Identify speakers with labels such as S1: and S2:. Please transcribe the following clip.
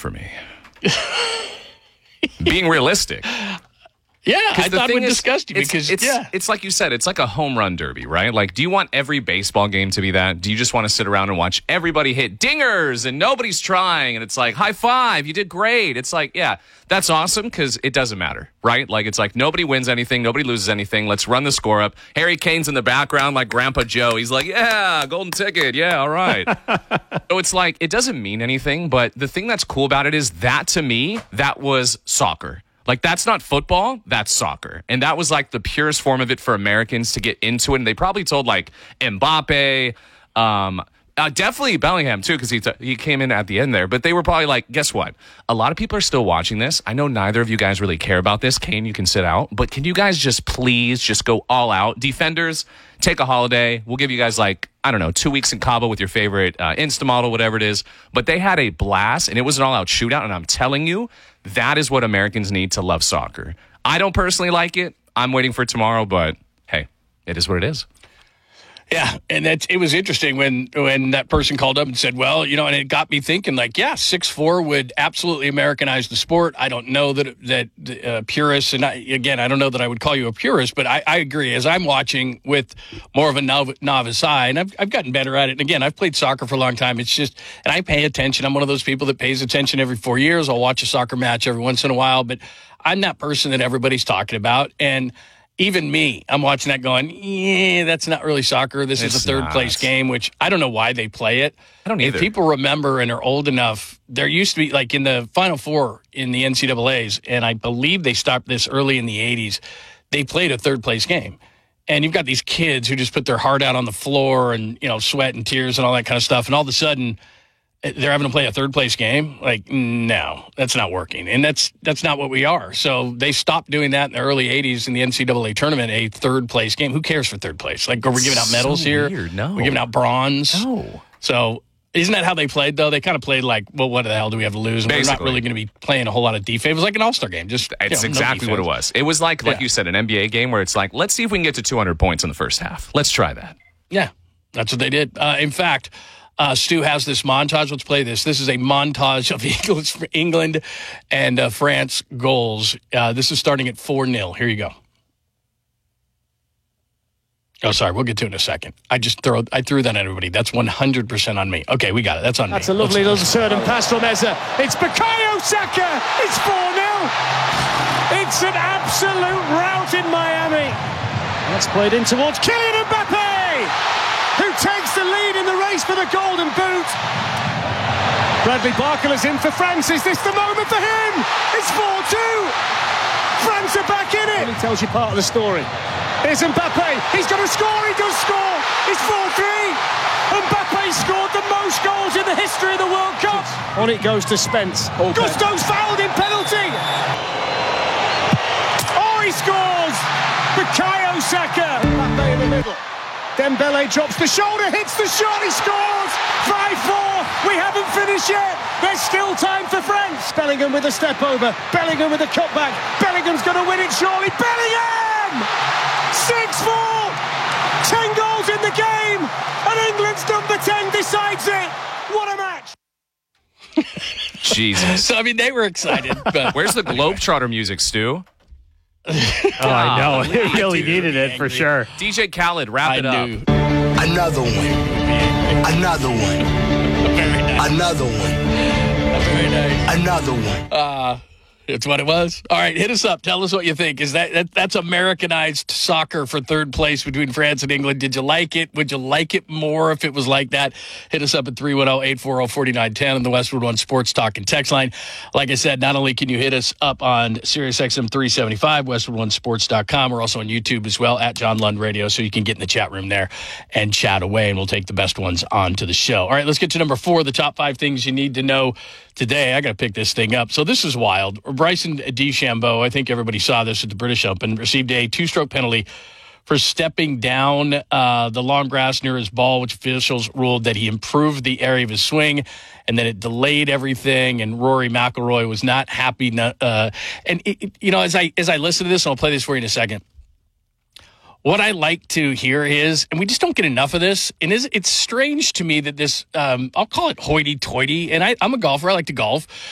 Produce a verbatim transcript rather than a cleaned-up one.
S1: for me. Being realistic.
S2: Yeah, I thought it would
S1: is,
S2: disgust you
S1: it's,
S2: because,
S1: it's,
S2: yeah.
S1: it's like you said, it's like a home run derby, right? Like, do you want every baseball game to be that? Do you just want to sit around and watch everybody hit dingers and nobody's trying? And it's like, high five, you did great. It's like, yeah, that's awesome because it doesn't matter, right? Like, it's like nobody wins anything, nobody loses anything. Let's run the score up. Harry Kane's in the background like Grandpa Joe. He's like, yeah, golden ticket. Yeah, all right. So it's like, it doesn't mean anything, but the thing that's cool about it is that to me, that was soccer. Like, that's not football, that's soccer. And that was, like, the purest form of it for Americans to get into it. And they probably told, like, Mbappe, um, uh, definitely Bellingham, too, because he, t- he came in at the end there. But they were probably like, guess what? A lot of people are still watching this. I know neither of you guys really care about this. Kane, you can sit out. But can you guys just please just go all out? Defenders, take a holiday. We'll give you guys, like, I don't know, two weeks in Cabo with your favorite uh, Insta model, whatever it is. But they had a blast, and it was an all-out shootout. And I'm telling you, that is what Americans need to love soccer. I don't personally like it. I'm waiting for tomorrow, but hey, it is what it is.
S2: Yeah, and that it was interesting when when that person called up and said, well, you know, and it got me thinking, like, yeah, six four would absolutely Americanize the sport. I don't know that that uh, purists, and I, again, I don't know that I would call you a purist, but I, I agree. As I'm watching with more of a nov- novice eye, and I've, I've gotten better at it. And again, I've played soccer for a long time. It's just, and I pay attention. I'm one of those people that pays attention every four years. I'll watch a soccer match every once in a while, but I'm that person that everybody's talking about. And even me, I'm watching that going, yeah, that's not really soccer. This
S1: It's
S2: is a third
S1: not.
S2: place game, which I don't know why they play it.
S1: I don't either.
S2: If people remember and are old enough, there used to be, like in the Final Four in the N C double A's, and I believe they stopped this early in the eighties, they played a third place game. And you've got these kids who just put their heart out on the floor and, you know, sweat and tears and all that kind of stuff. And all of a sudden, they're having to play a third place game. Like, no, that's not working. And that's that's not what we are. So they stopped doing that in the early eighties in the N C double A tournament, a third place game. Who cares for third place? Like, are we giving out medals
S1: so
S2: here?
S1: weird. No.
S2: We're giving out bronze.
S1: No.
S2: So isn't that how they played, though? They kind of played like, well, what the hell do we have to lose? And we're not
S1: Basically.
S2: really going to be playing a whole lot of defense. It was like an all-star game. Just
S1: It's
S2: you know, no
S1: exactly what it
S2: defense.
S1: was. It was like, like
S2: Yeah.
S1: you said, an N B A game where it's like, let's see if we can get to two hundred points in the first half. Let's try that.
S2: Yeah, that's what they did. Uh, in fact, uh, Stu has this montage. Let's play this. This is a montage of England, England and uh, France goals. Uh, this is starting at four nil. Here you go. Oh, sorry. We'll get to it in a second. I just throw, I threw that at everybody. That's one hundred percent on me. Okay, we got it. That's on
S3: That's
S2: me.
S3: a lovely
S2: Let's-
S3: little turn and pass from Eza. It's Bukayo Saka. It's four nil. It's an absolute rout in Miami. That's played in towards Kylian Mbappe, who takes the lead in the race for the Golden Boot. Bradley Barker is in for France. Is this the moment for him? It's four two. France are back in it. He tells you part of the story. Here's Mbappe. He's going to score. He does score. It's four three. Mbappe scored the most goals in the history of the World Cup. On it goes to Spence. Okay. Gusto's fouled in penalty. Oh, he scores. Bukayo Saka. Mbappe in the middle. Dembele drops the shoulder, hits the shot, he scores! five four, we haven't finished yet! There's still time for France! Bellingham with a step over, Bellingham with a cutback, Bellingham's going to win it surely, Bellingham! six four! ten goals in the game, and England's number ten decides it! What a match!
S1: Jesus.
S2: So, I mean, they were excited. But
S1: Where's the Globetrotter music, Stu?
S3: Oh, I know.
S1: Golly,
S3: He really
S1: dude.
S3: needed it for sure.
S1: D J Khaled, wrap
S2: I
S1: it up.
S2: knew.
S4: Another one. Another one.
S2: Very nice.
S4: Another one.
S2: Very nice.
S4: Another one.
S2: Uh, it's what it was. All right, hit us up. Tell us what you think. Is that, that that's Americanized soccer for third place between France and England? Did you like it? Would you like it more if it was like that? Hit us up at three one zero, eight four zero, four nine one zero on the Westwood One Sports Talk and Text line. Like I said, not only can you hit us up on SiriusXM three seventy-five, westwood one sports dot com. We're also on YouTube as well, at John Lund Radio, so you can get in the chat room there and chat away, and we'll take the best ones onto the show. All right, let's get to number four, the top five things you need to know today. I got to pick this thing up. So this is wild. Bryson DeChambeau, I think everybody saw this at the British Open, received a two-stroke penalty for stepping down uh, the long grass near his ball, which officials ruled that he improved the area of his swing, and then it delayed everything. And Rory McIlroy was not happy. Uh, and it, it, you know, as I as I listen to this, and I'll play this for you in a second. What I like to hear is, and we just don't get enough of this, and it's, it's strange to me that this, um, I'll call it hoity-toity, and I, I'm a golfer, I like to golf,